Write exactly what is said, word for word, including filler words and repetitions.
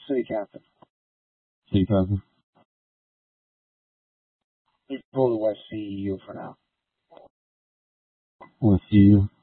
City captain. City captain. He's go to West C E U for now. West C E U.